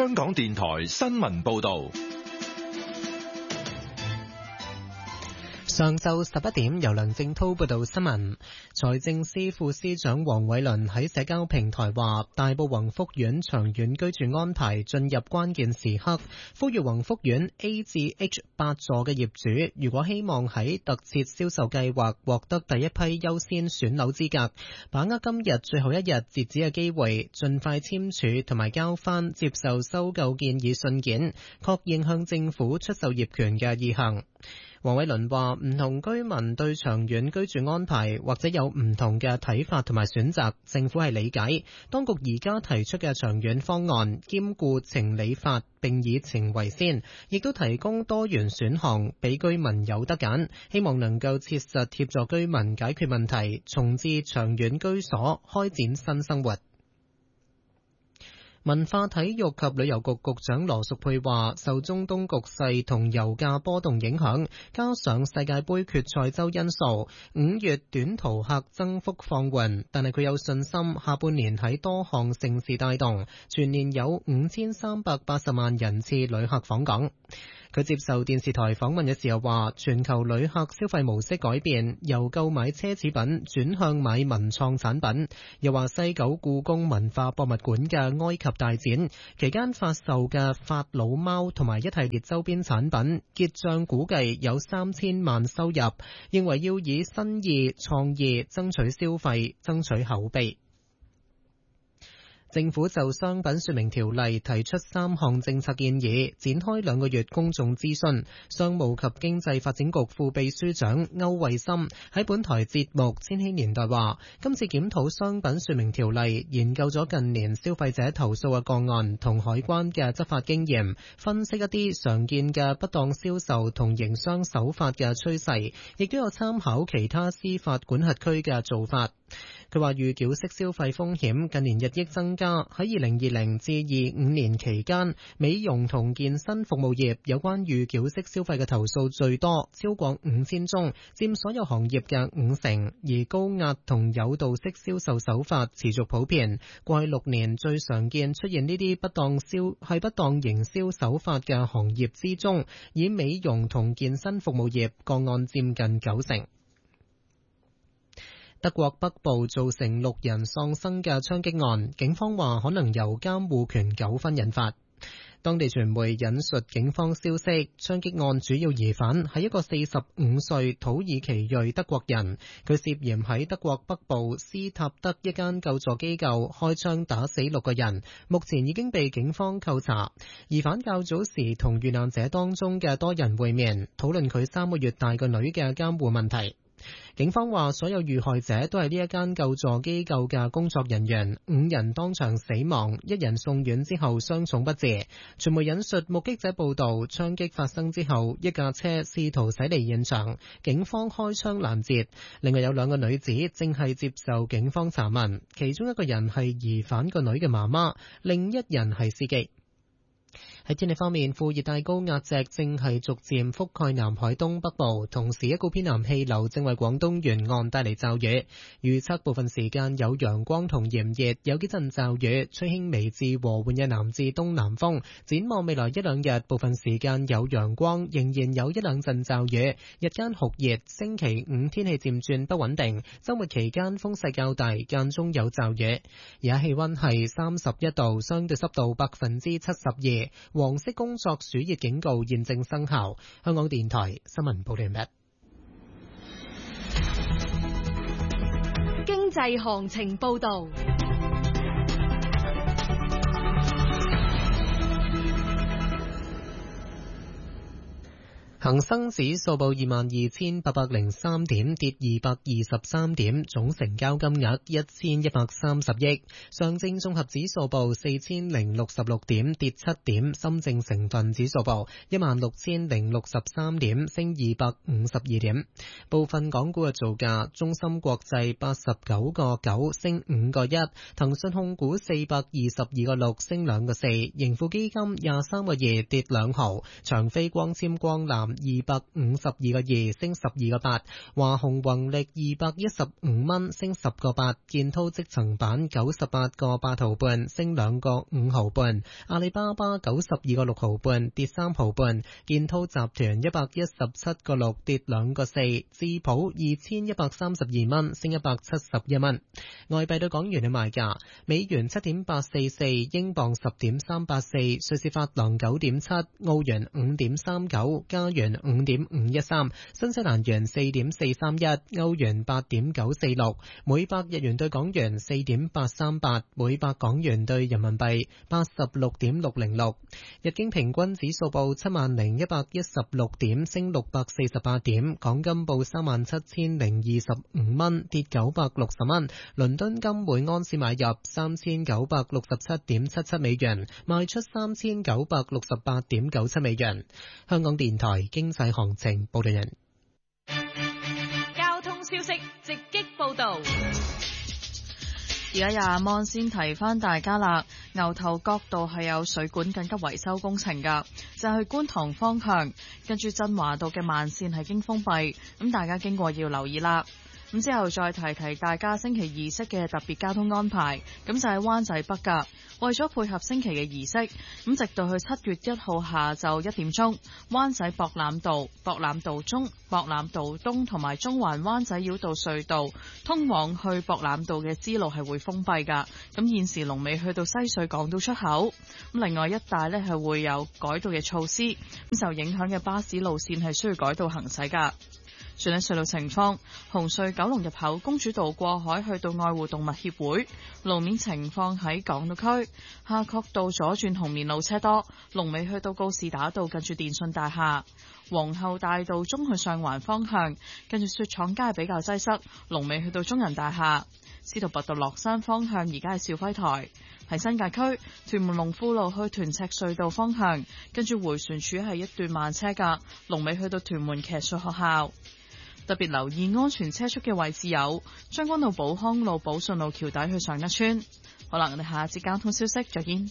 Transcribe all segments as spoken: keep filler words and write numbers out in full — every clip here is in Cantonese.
香港電台新聞報道。 上晝十一點，由梁正濤報道新聞。財政司副司長黃偉綸喺社交平台話，大埔宏福苑長遠居住安排進入關鍵時刻，呼籲宏福苑 A 至 H 八座嘅業主，如果希望喺特設銷售計劃獲得第一批優先選樓資格，把握今日最後一日截止嘅機會，盡快簽署同埋交翻接受收購建議信件，確認向政府出售業權嘅意向。黃偉綸話，唔同居民對長遠居住安排或者有唔同嘅睇法同埋選擇，政府係理解。當局而家提出嘅長遠方案兼顧情理法，並以情為先，亦都提供多元選項俾居民有得揀，希望能夠切實協助居民解決問題，重置長遠居所，開展新生活。文化體育及旅遊局局長羅淑佩話，受中東局勢同油價波動影響，加上世界盃決賽周因素，五月短途客增幅放緩，但係佢有信心下半年喺多項盛事帶動，全年有五千三百八十萬人次旅客訪港。佢接受電視台訪問嘅時候話，全球旅客消費模式改變，由購買奢侈品轉向買文創產品。又話西九故宮文化博物館嘅埃及大展期間發售嘅法老貓同埋一系列周邊產品結賬估計有三千萬收入，認為要以新意創意爭取消費，爭取口碑。政府就商品說明條例提出三項政策建議，展開兩個月公眾諮詢。商務及經濟發展局副秘書長歐惠森喺本台節目《千禧年代》話，今次檢討商品說明條例，研究咗近年消費者投訴嘅個案同海關嘅執法經驗，分析一啲常見嘅不當銷售同營商手法嘅趨勢，亦都有參考其他司法管轄區嘅做法。佢話預繳式消費風險近年日益增加，喺二零二零至二五年期間，美容同健身服務業有關預繳式消費嘅投訴最多，超過五千宗，佔所有行業嘅五成。而高壓同誘導式銷售手法持續普遍，過去六年最常見出現呢啲不當銷係不當營銷手法嘅行業之中，以美容同健身服務業個案佔近九成。德國北部造成六人喪生嘅槍擊案，警方話可能由監護權糾紛引發。當地傳媒引述警方消息，槍擊案主要疑犯係一個四十五歲土耳其裔德國人，佢涉嫌喺德國北部斯塔德一間救助機構開槍打死六個人，目前已經被警方扣查。疑犯較早時同遇難者當中嘅多人會面，討論佢三個月大個女嘅監護問題。警方話所有遇害者都係呢一間救助機構嘅工作人員，五人當場死亡，一人送院之後傷重不治。傳媒引述目擊者報道，槍擊發生之後，一架車試圖駛離現場，警方開槍攔截。另外有兩個女子正係接受警方查問，其中一個人係疑犯個女嘅媽媽，另一人係司機。喺天氣方面，副熱帶高壓脊正係逐漸覆蓋南海東北部，同時一股偏南氣流正為廣東沿岸帶嚟驟雨。預測部分時間有陽光同炎熱，有幾陣驟雨，吹輕微至和緩嘅南至東南風。展望未來一兩日，部分時間有陽光，仍然有一兩陣驟雨，日間酷熱。星期五天氣漸轉不穩定，週末期間風勢較大，間中有驟雨。而家氣溫係三十一度，相對濕度百分之七十二。黃色工作暑熱警告現正生效。香港電台新聞報道完畢。 經濟行情報道。 恒生指數報二萬二千八百零三點，跌二百二十三點，總成交金額一千一百三十億。上證綜合指數報四千零六十六點，跌七點。深證成分指數報一萬六千零六十三點，升二百五十二點。部分港股嘅造價：中芯國際八十九個九，升五個一；騰訊控股四百二十二個六，升兩個四；盈富基金廿三個二，跌兩毫；長飛光纖光纜二百五十二個二升十二個八，華虹宏力二百一十五蚊升十個八，建滔積層板九十八個八毫半升兩個五毫半，阿里巴巴九十二個六毫半跌三毫半，建滔集團一百一十七個六跌兩個四，智普二千一百三十二蚊升一百七十一蚊。外幣對港元嘅賣價：美元七點八四四，英鎊十點三八四，瑞士法郎九點七，澳元五點三九，加元五點五一三，新西蘭元四點四三一，歐元八點九四六，每百日元對港元四點八三八，每百港元對人民幣八十六點六零六。日經平均指數報七萬零一百一十六點，升六百四十八點。港金報三萬七千零二十五蚊，跌九百六十蚊。倫敦金每安士買入三千九百六十七點七七美元，賣出三千九百六十八點九七美元。香港電台經濟行情報道人。 交通消息直擊報道。 而家廿蚊先提翻大家啦，牛頭角道係有水管緊急維修工程㗎，就係去觀塘方向，跟住振華道嘅慢線係經封閉，咁大家經過要留意啦。咁之後再提提大家星期二式嘅特別交通安排，咁就喺灣仔北㗎。為咗配合星期嘅儀式，咁直到去七月一號下晝一點鐘，灣仔博覽道、博覽道中、博覽道東同埋中環灣仔繞道隧道通往去博覽道嘅支路係會封閉㗎。咁現時龍尾去到西隧港島出口，咁另外一帶呢係會有改道嘅措施，咁受影響嘅巴士路線係需要改道行駛㗎。轉喺隧道情況，紅隧九龍入口公主道過海去到愛護動物協會，路面情況喺港島區夏慤道左轉紅棉路車多，龍尾去到告士打道近住電信大廈，皇后大道中去上環方向近住雪廠街比較擠塞，龍尾去到中人大廈，司徒拔道落山方向而家係兆輝台。喺新界區屯門龍富路去屯赤隧道方向跟住迴旋處係一段慢車㗎，龍尾去到屯門騎術學校。特別留意安全車速嘅位置有將軍澳寶康路、寶順路橋底去上一村。好啦，我哋下一節交通消息再見。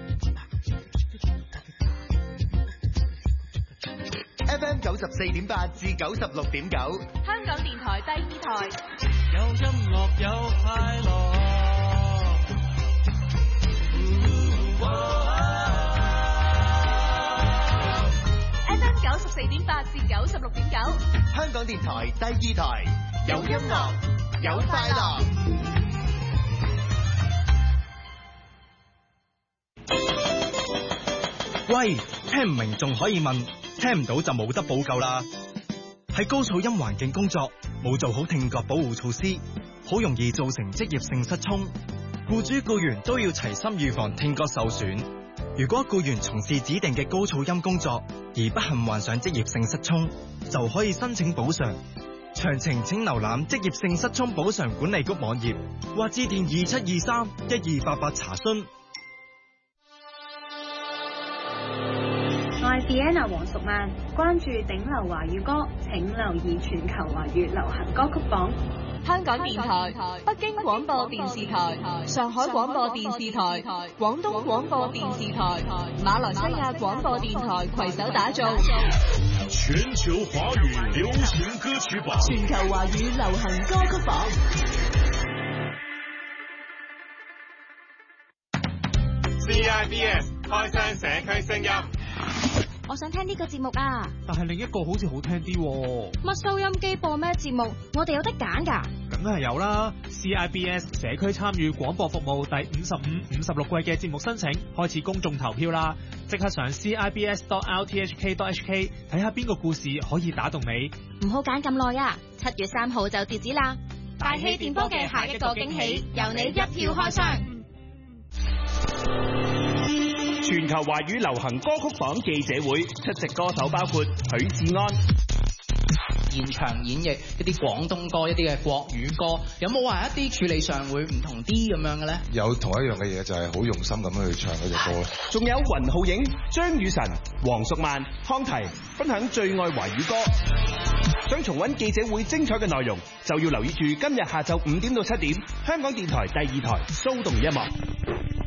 F M 九十四點八至九十六點九， 香港電台第二台。 有音樂有快樂。 F M 九十四點八至九十六點九， 香港電台第二台，有音樂有快樂。 喂，聽唔明仲可以問，聽唔到就冇得補救啦。喺高噪音環境工作，冇做好聽覺保護措施，好容易造成職業性失聰。僱主僱員都要齊心預防聽覺受損。如果僱員從事指定嘅高噪音工作而不幸患上職業性失聰，就可以申請補償。詳情請瀏覽職業性失聰補償管理局網頁或致電二七二三一二八八查詢。 我係 Fiona 黃淑曼，關注頂流華語歌，請留意全球華語流行歌曲榜。 香港電台、北京廣播電視台、上海廣播電視台、廣東廣播電視台、馬來西亞廣播電台攜手打造全球華語流行歌曲榜。 全球華語流行歌曲榜。 C I B S 開箱社區聲音。 我想聽呢個節目啊， 但係另一個好似好聽啲喎。 乜收音機播咩節目？我哋有得揀㗎。 梗係有啦 ！C I B S 社區參與廣播服務第五十五、五十六季嘅節目申請開始公眾投票啦！即刻上 C I B S dot R T H K dot H K 睇下邊個故事可以打動你。 唔好揀咁耐啊！七月三號就截止啦！大氣電波嘅下一個驚喜，由你一票開箱。 全球華語流行歌曲榜記者會出席歌手包括許志安。 現場演繹一啲廣東歌、一啲嘅國語歌，有冇話一啲處理上會唔同啲咁樣嘅咧？ 有同一樣嘅嘢，就係好用心咁樣去唱嗰隻歌。 仲有雲浩影、張雨晨、黃淑曼、康提分享最愛華語歌。想重溫記者會精彩嘅內容，就要留意住今日下晝五點到七點，香港電台第二台騷動音樂。